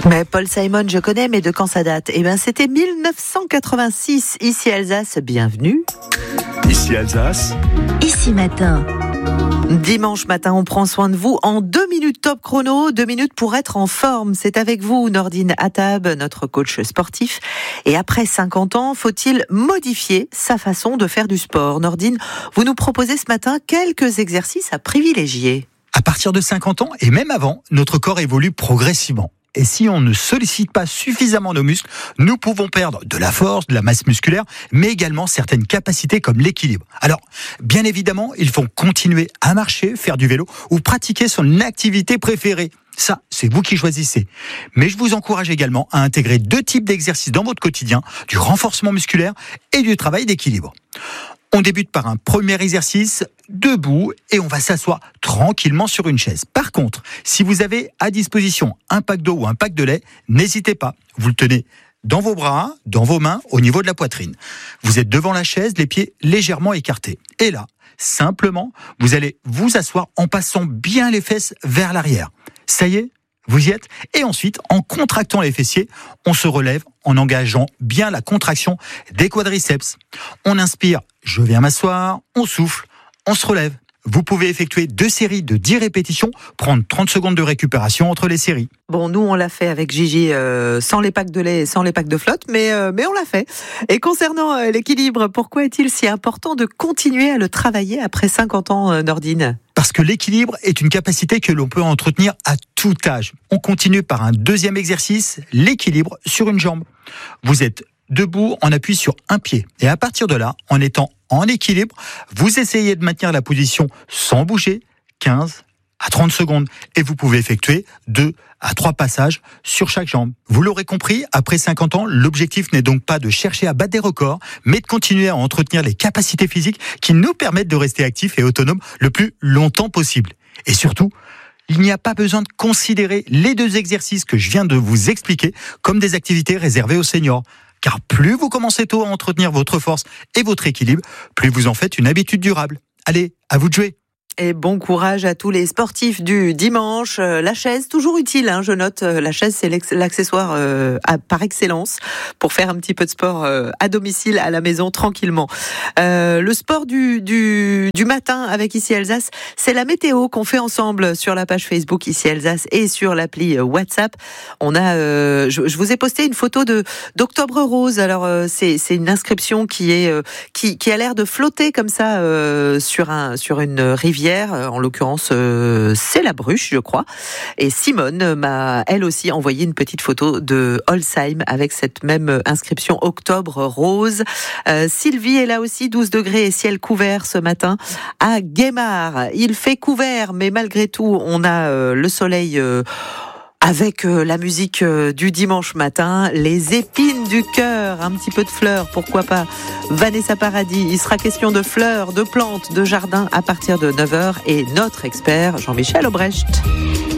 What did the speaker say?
Mais Paul Simon, je connais, mais de quand ça date ? Eh bien, c'était 1986, ici Alsace, bienvenue. Ici Alsace. Ici matin. Dimanche matin, on prend soin de vous en 2 minutes top chrono, 2 minutes pour être en forme. C'est avec vous, Nordine Attab, notre coach sportif. Et après 50 ans, faut-il modifier sa façon de faire du sport ? Nordine, vous nous proposez ce matin quelques exercices à privilégier. À partir de 50 ans, et même avant, notre corps évolue progressivement. Et si on ne sollicite pas suffisamment nos muscles, nous pouvons perdre de la force, de la masse musculaire, mais également certaines capacités comme l'équilibre. Alors, bien évidemment, il faut continuer à marcher, faire du vélo ou pratiquer son activité préférée. Ça, c'est vous qui choisissez. Mais je vous encourage également à intégrer 2 types d'exercices dans votre quotidien, du renforcement musculaire et du travail d'équilibre. On débute par un premier exercice, debout, et on va s'asseoir tranquillement sur une chaise. Par contre, si vous avez à disposition un pack d'eau ou un pack de lait, n'hésitez pas. Vous le tenez dans vos bras, dans vos mains, au niveau de la poitrine. Vous êtes devant la chaise, les pieds légèrement écartés. Et là, simplement, vous allez vous asseoir en passant bien les fesses vers l'arrière. Ça y est ? Vous y êtes ? Et ensuite, en contractant les fessiers, on se relève en engageant bien la contraction des quadriceps. On inspire, je viens m'asseoir, on souffle, on se relève. Vous pouvez effectuer 2 séries de 10 répétitions, prendre 30 secondes de récupération entre les séries. Bon, nous, on l'a fait avec Gigi, sans les packs de lait et sans les packs de flotte, mais on l'a fait. Et concernant l'équilibre, pourquoi est-il si important de continuer à le travailler après 50 ans, Nordine ? Parce que l'équilibre est une capacité que l'on peut entretenir à tout âge. On continue par un 2e exercice, l'équilibre sur une jambe. Vous êtes debout, en appui sur un pied. Et à partir de là, en étant en équilibre, vous essayez de maintenir la position sans bouger, 15 à 30 secondes. Et vous pouvez effectuer 2 à 3 passages sur chaque jambe. Vous l'aurez compris, après 50 ans, l'objectif n'est donc pas de chercher à battre des records, mais de continuer à entretenir les capacités physiques qui nous permettent de rester actifs et autonomes le plus longtemps possible. Et surtout, il n'y a pas besoin de considérer les 2 exercices que je viens de vous expliquer comme des activités réservées aux seniors. Car plus vous commencez tôt à entretenir votre force et votre équilibre, plus vous en faites une habitude durable. Allez, à vous de jouer. Et bon courage à tous les sportifs du dimanche. La chaise, toujours utile, je note. La chaise, c'est l'accessoire par excellence pour faire un petit peu de sport à domicile, à la maison, tranquillement. Le sport du matin avec Ici Alsace, c'est la météo qu'on fait ensemble sur la page Facebook Ici Alsace et sur l'appli WhatsApp. On a, je vous ai posté une photo d'Octobre Rose. Alors c'est une inscription qui a l'air de flotter comme ça sur une rivière. En l'occurrence, c'est la Bruche, je crois. Et Simone m'a, elle aussi, envoyé une petite photo de Holsheim avec cette même inscription Octobre Rose. Sylvie est là aussi, 12 degrés et ciel couvert ce matin à Guémard. Il fait couvert, mais malgré tout, on a le soleil... avec la musique du dimanche matin, les épines du cœur, un petit peu de fleurs, pourquoi pas. Vanessa Paradis, il sera question de fleurs, de plantes, de jardin à partir de 9h et notre expert Jean-Michel Obrecht.